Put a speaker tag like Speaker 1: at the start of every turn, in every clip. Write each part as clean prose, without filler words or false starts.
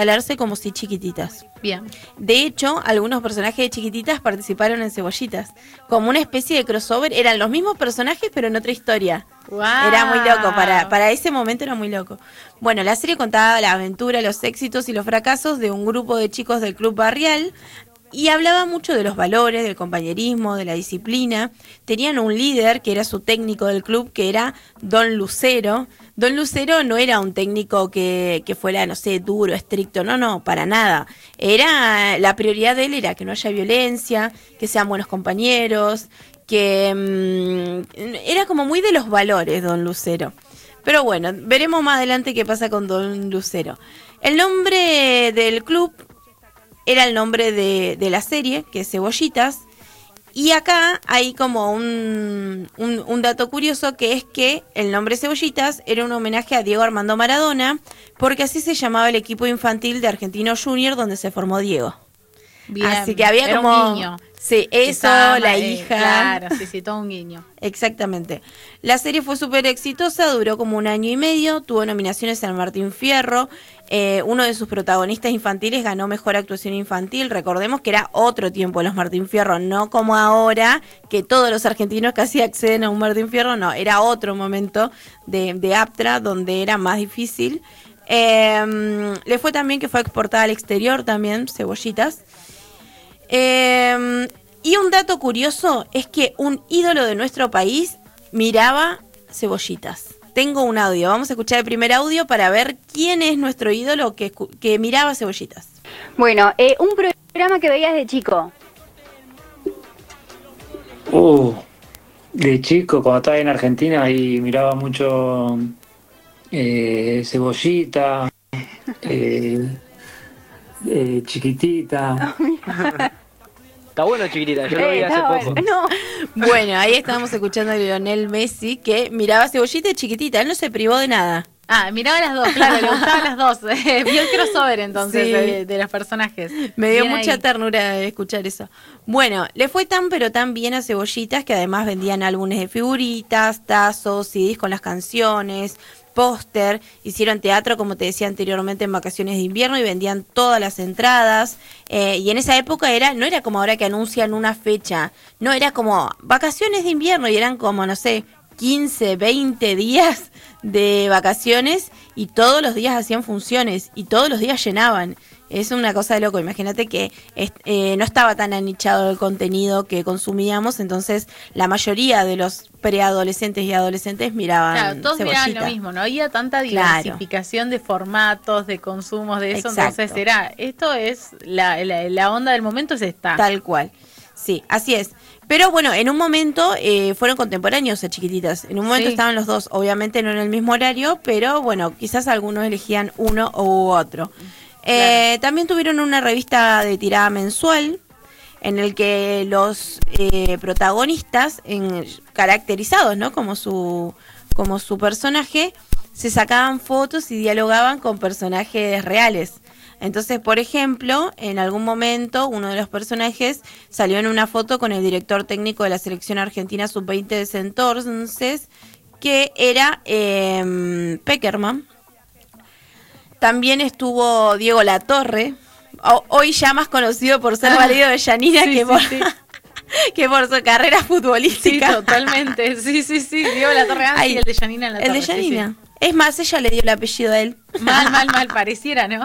Speaker 1: instalarse como si Chiquititas.
Speaker 2: Bien.
Speaker 1: De hecho, algunos personajes de Chiquititas participaron en Cebollitas. Como una especie de crossover, eran los mismos personajes pero en otra historia.
Speaker 2: Wow.
Speaker 1: Era muy loco, para ese momento era muy loco. Bueno, la serie contaba la aventura, los éxitos y los fracasos de un grupo de chicos del club barrial y hablaba mucho de los valores, del compañerismo, de la disciplina. Tenían un líder que era su técnico del club, que era Don Lucero. Don Lucero no era un técnico que fuera, no sé, duro, estricto, no, para nada. La prioridad de él era que no haya violencia, que sean buenos compañeros, que era como muy de los valores Don Lucero. Pero bueno, veremos más adelante qué pasa con Don Lucero. El nombre del club era el nombre de la serie, que es Cebollitas. Y acá hay como un dato curioso, que es que el nombre Cebollitas era un homenaje a Diego Armando Maradona, porque así se llamaba el equipo infantil de Argentinos Junior donde se formó Diego.
Speaker 2: Bien.
Speaker 1: Así que había
Speaker 2: era
Speaker 1: como
Speaker 2: un guiño.
Speaker 1: Sí, eso, la hija.
Speaker 2: Claro, sí, todo un guiño.
Speaker 1: Exactamente. La serie fue súper exitosa, duró como 1 año y medio, tuvo nominaciones al Martín Fierro. Uno de sus protagonistas infantiles ganó Mejor Actuación Infantil. Recordemos que era otro tiempo los Martín Fierro, no como ahora, que todos los argentinos casi acceden a un Martín Fierro. No, era otro momento de Aptra donde era más difícil. Le fue también que fue exportada al exterior también, Cebollitas. Y un dato curioso es que un ídolo de nuestro país miraba Cebollitas. Tengo un audio, vamos a escuchar el primer audio para ver quién es nuestro ídolo que miraba Cebollitas.
Speaker 3: Bueno, un programa que veías de chico.
Speaker 4: De chico, cuando estaba en Argentina y miraba mucho Cebollita, Chiquitita.
Speaker 5: Está bueno, Chiquitita, yo lo vi hace poco.
Speaker 3: No.
Speaker 1: Bueno, ahí estábamos escuchando a Lionel Messi, que miraba Cebollita y Chiquitita, él no se privó de nada.
Speaker 2: Miraba las dos, claro, le gustaban las dos. Vio el crossover entonces
Speaker 1: Sí.
Speaker 2: de los personajes.
Speaker 1: Me dio
Speaker 2: Bien
Speaker 1: mucha
Speaker 2: ahí.
Speaker 1: ternura escuchar eso. Bueno, le fue tan pero tan bien a Cebollitas que además vendían álbumes de figuritas, tazos, CDs con las canciones, póster, hicieron teatro, como te decía anteriormente, en vacaciones de invierno y vendían todas las entradas. Y en esa época no era como ahora que anuncian una fecha, no, era como vacaciones de invierno y eran como, no sé, 15, 20 días de vacaciones y todos los días hacían funciones y todos los días llenaban. Es una cosa de loco, imagínate que no estaba tan anichado el contenido que consumíamos, entonces la mayoría de los preadolescentes y adolescentes miraban
Speaker 2: Claro, todos
Speaker 1: Cebollita.
Speaker 2: miraban lo mismo, no había tanta diversificación de formatos, de consumos, de eso,
Speaker 1: Exacto.
Speaker 2: entonces esto es la onda del momento es esta.
Speaker 1: Tal cual, sí, así es. Pero bueno, en un momento fueron contemporáneos a Chiquititas, en un momento
Speaker 2: Sí.
Speaker 1: estaban los dos, obviamente no en el mismo horario, pero bueno, quizás algunos elegían uno u otro.
Speaker 2: Claro.
Speaker 1: También tuvieron una revista de tirada mensual en el que los protagonistas, caracterizados, ¿no? como su personaje, se sacaban fotos y dialogaban con personajes reales. Entonces, por ejemplo, en algún momento uno de los personajes salió en una foto con el director técnico de la selección argentina sub-20 de ese entonces, que era Peckerman. También estuvo Diego Latorre, hoy ya más conocido por ser marido de Yanina que por su carrera
Speaker 2: Sí,
Speaker 1: futbolística.
Speaker 2: totalmente. Sí. Diego Latorre antes y el de Yanina en la
Speaker 1: El de
Speaker 2: torre, sí,
Speaker 1: Yanina. Es más, ella le dio el apellido a él.
Speaker 2: sí. Mal, pareciera, ¿no?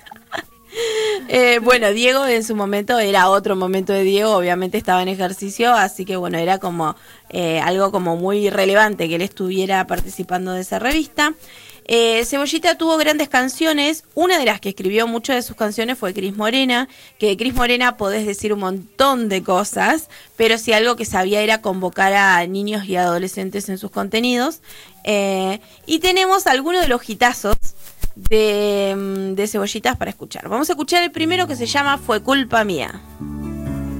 Speaker 1: Bueno, Diego en su momento era otro momento de Diego, obviamente estaba en ejercicio, así que bueno, era como algo como muy relevante que él estuviera participando de esa revista. Cebollita tuvo grandes canciones, una de las que escribió muchas de sus canciones fue Cris Morena, que de Cris Morena podés decir un montón de cosas, pero si algo que sabía era convocar a niños y adolescentes en sus contenidos. Y tenemos algunos de los hitazos de Cebollitas para escuchar. Vamos a escuchar el primero que se llama Fue culpa mía.